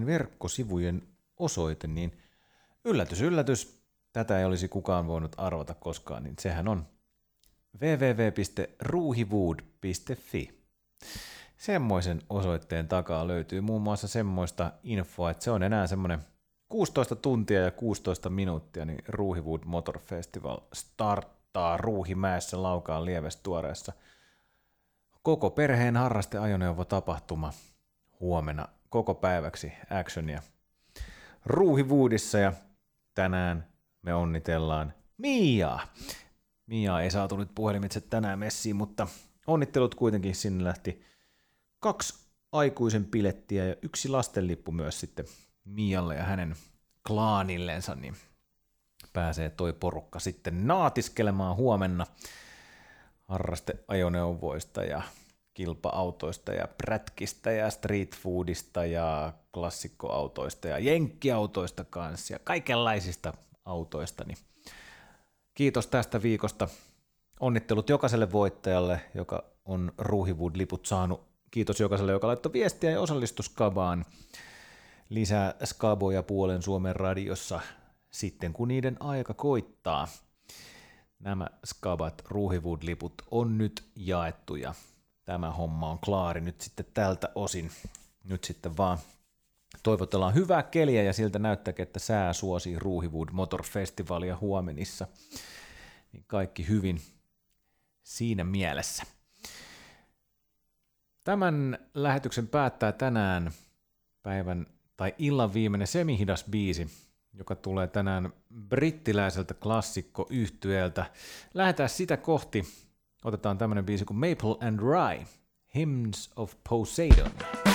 verkkosivujen osoite, niin yllätys, yllätys, tätä ei olisi kukaan voinut arvata koskaan, niin sehän on www.ruuhiwood.fi. Semmoisen osoitteen takaa löytyy muun muassa semmoista infoa, että se on enää semmoinen 16 tuntia ja 16 minuuttia, niin Ruuhiwood Motor Festival starttaa Ruuhimäessä Laukaan Lievestuoreessa. Koko perheen harrasteajoneuvotapahtuma huomenna koko päiväksi actionia Ruuhiwoodissa, ja tänään me onnitellaan Miaa. Miaa ei saatu nyt puhelimitse tänään messiin, mutta onnittelut kuitenkin, sinne lähti 2 aikuisen bilettiä ja 1 lastenlippu myös sitten Mialle ja hänen klaanillensa, niin pääsee toi porukka sitten naatiskelemaan huomenna harrasteajoneuvoista ja kilpa-autoista ja prätkistä ja street foodista ja klassikkoautoista ja jenkkiautoista kanssa ja kaikenlaisista autoista. Niin kiitos tästä viikosta. Onnittelut jokaiselle voittajalle, joka on Ruuhiwood-liput saanut. Kiitos jokaiselle, joka laittoi viestiä ja osallistui Skabaan. Lisää Skaboja puolen Suomen radiossa sitten, kun niiden aika koittaa. Nämä Skabat Ruuhiwood-liput on nyt jaettu ja tämä homma on klaari nyt sitten tältä osin. Nyt sitten vaan toivotellaan hyvää keliä ja siltä näyttääkin, että sää suosii Ruuhiwood Motor Festivalia huomenissa. Niin kaikki hyvin siinä mielessä. Tämän lähetyksen päättää tänään päivän tai illan viimeinen semihidas biisi, joka tulee tänään brittiläiseltä klassikkoyhtyeeltä. Lähdetään sitä kohti. Otetaan tämmönen biisi kuin Maple and Rye, Hymns of Poseidon.